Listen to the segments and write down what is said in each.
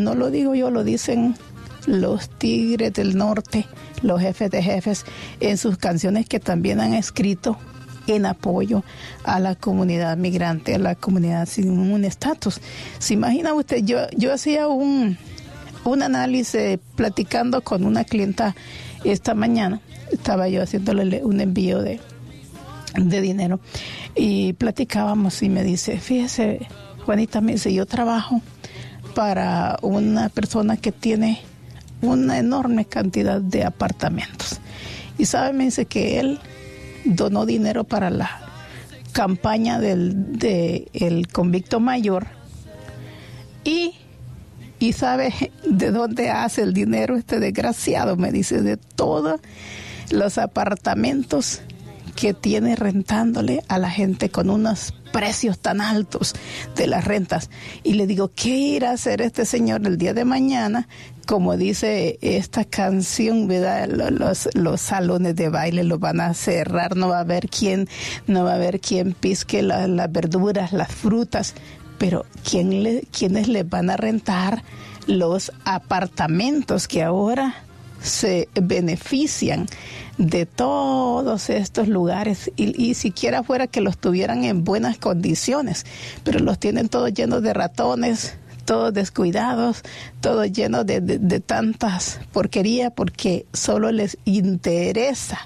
no lo digo yo, lo dicen los Tigres del Norte, los jefes de jefes, en sus canciones que también han escrito en apoyo a la comunidad migrante, a la comunidad sin un estatus. ¿Se imagina usted? Yo hacía un análisis platicando con una clienta esta mañana. Estaba yo haciéndole un envío de dinero y platicábamos y me dice, fíjese, Juanita, me dice, yo trabajo para una persona que tiene una enorme cantidad de apartamentos. Y sabe, me dice que él donó dinero para la campaña del convicto mayor y sabe de dónde hace el dinero este desgraciado, me dice, de todos los apartamentos que tiene rentándole a la gente con unos precios tan altos de las rentas. Y le digo, ¿qué irá a hacer este señor el día de mañana? Como dice esta canción, ¿verdad? Los salones de baile los van a cerrar, no va a haber quien pisque las verduras, las frutas, pero ¿quiénes les van a rentar los apartamentos que ahora se benefician de todos estos lugares y siquiera fuera que los tuvieran en buenas condiciones, pero los tienen todos llenos de ratones, todos descuidados, todos llenos de tantas porquerías porque solo les interesa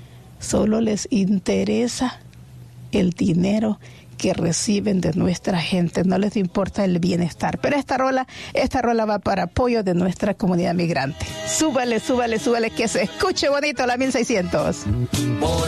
el dinero que reciben de nuestra gente, no les importa el bienestar. Pero esta rola va para apoyo de nuestra comunidad migrante. Súbale, que se escuche bonito la 1600.